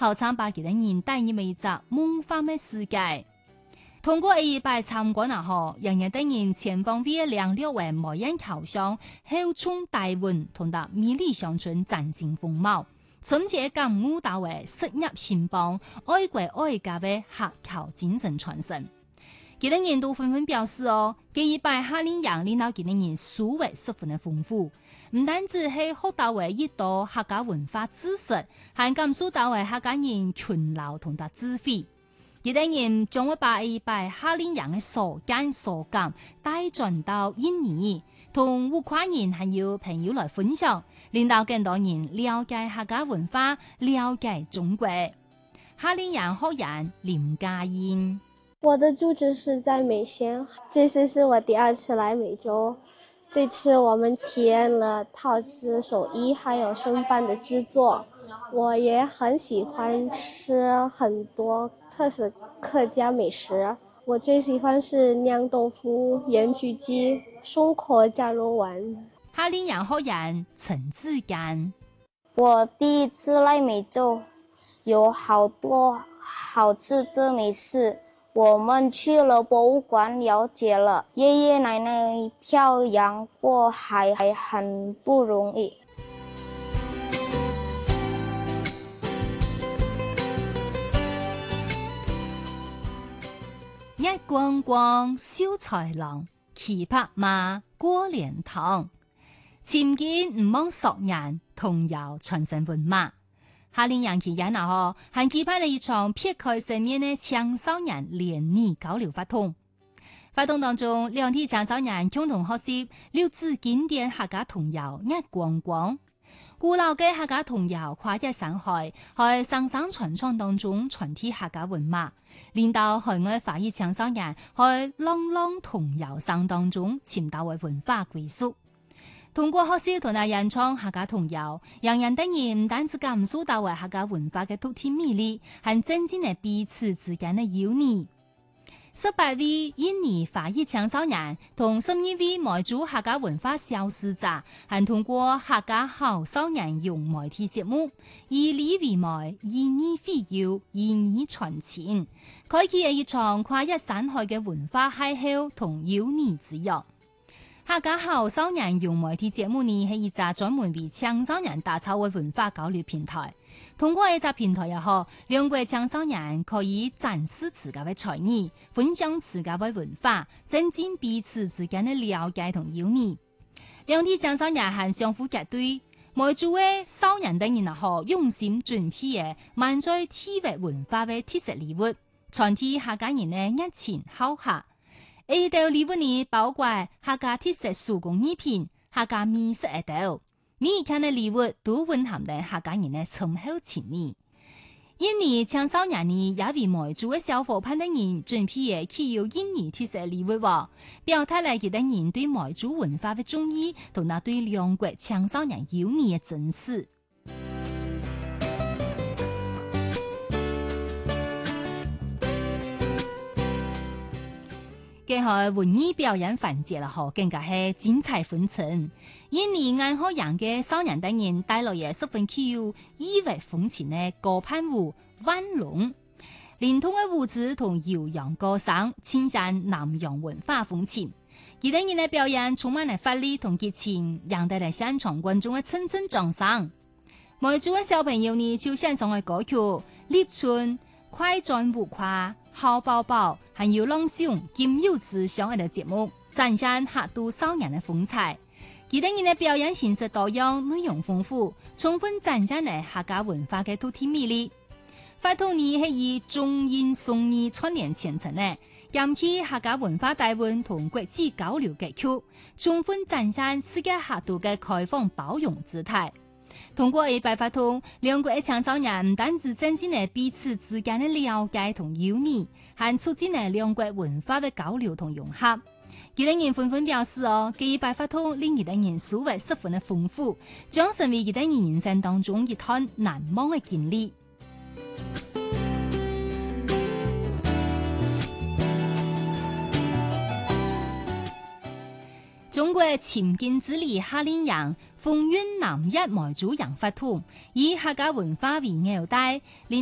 好參把佢哋人帶入一隻夢幻嘅世界。通過一擺參觀後，人哋等人前方為兩條為無人橋上後衝大運同達美麗鄉村嶄新風貌，從且感悟到為實業興邦、愛國愛家嘅客橋精神傳承。佢哋人都紛紛表示佢一擺夏令營令到佢哋人書為十分的豐富，唔單止係學到為一道客家文化知識，還感受到為客家人勤勞同達智慧。佢哋人將會把一擺夏令營嘅所見所感帶轉到印尼，同烏跨人還有朋友來分享，令到更多人了解客家文化，了解中國。夏令營學員林嘉欣。 我的住址是在美縣，這次是我第二次來美洲。這次我們體驗了陶瓷手藝，還有生辦的製作。我也很喜歡吃很多特色客家美食。我最喜歡是釀豆腐、鹽焗雞、松殼夾肉丸。 夏令營學員陳志干。 我第一次來美洲，有好多好吃的美食。我們去了博物館，了解了爺爺奶奶漂洋過海還很不容易。 一光光燒菜郎，騎白馬過蓮塘，前見唔忘索人，童謠傳承文化。夏令營期間還舉辦了一場撇開生面的青少年聯誼交流活動。活動當中，兩地青少年共同學習六字經典客家童謠一光光。古老嘅客家童謠跨越山海，喺生生傳唱當中傳遞客家文化，令到海外華裔青少年喺朗朗童謠聲當中尋到嘅文化歸屬。通過學習同埋演唱客家童謠，讓人等人唔單止感受到為客家文化嘅獨特魅力，還增進了彼此之間嘅友誼。18位印尼華裔青少年同12位梅州客家文化消失者，還通過客家好少年用媒體節目，以里為媒，以你飛遊，以你傳情，開啟了一場跨越山海嘅文化邂逅同友誼之約。客家好少年用媒體節目呢，係一隻專門為青少年打造嘅文化交流平台。通過一隻平台也好，兩國青少年可以展示自家嘅才藝，分享自家嘅文化，增進彼此之間嘅了解同友誼。兩地青少年還相互結對，梅州嘅少年等人也好，用心準備嘅滿載地域文化嘅特色禮物，傳遞客家人嘅熱情好客。呢道禮物呢，包括客家特色手工藝品、客家美食一道，每一件嘅禮物都蘊含咗客家人嘅深厚情誼。印尼青少年呢，也為梅州嘅小伙伴等人準備嘅具有印尼特色禮物，表達嚟佢哋人對梅州文化嘅中意，同埋對兩國青少年友誼嘅珍視。嘅係文藝表演環節啦，更加係精彩紛呈。印尼愛好洋嘅少年等人帶來嘅十分具有異域風情嘅歌攀舞、彎龍，連同嘅舞姿同悠揚歌聲，呈現南洋文化風情。佢哋人嘅表演充滿了活力同激情，讓得嚟現場觀眾嘅層層掌聲。梅州嘅小朋友呢，就獻上嘅歌曲《立春》、快轉舞跨、好寶寶，還有朗誦金柚子相愛的節目，展現客家少年的風采。佢哋人嘅表演形式多樣，內容豐富，充分展現了客家文化嘅獨特魅力。活動呢係以中英雙語串聯前程呢，引起客家文化大運同國際交流結局，充分展現世界客家嘅開放包容姿態。通過一擺活動，兩國嘅青少年唔單止增進了彼此之間嘅了解同友誼，還促進了兩國文化嘅交流同融合。佢哋人紛紛表示佢一擺活動令佢哋人數為十分的豐富，將成為佢哋人生當中一段難忘嘅經歷。中國前進之旅夏令營風韻南粵梅州洋活動，以客家文化為紐帶。